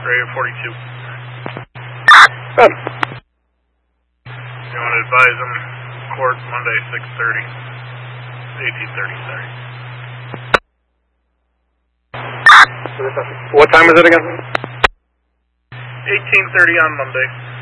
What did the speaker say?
Radio 42. Good. You want to advise them, court Monday, 6:30. 18:30, sorry. What time is it again? 18:30 on Monday.